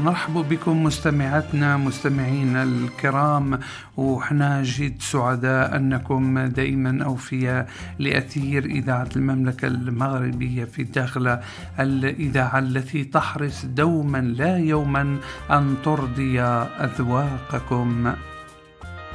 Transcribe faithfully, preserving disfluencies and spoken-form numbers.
نرحب بكم مستمعاتنا مستمعينا الكرام، وحنا جد سعداء أنكم دائما أوفياء لأثير إذاعة المملكة المغربية في داخل الإذاعة التي تحرص دوما لا يوما أن ترضي أذواقكم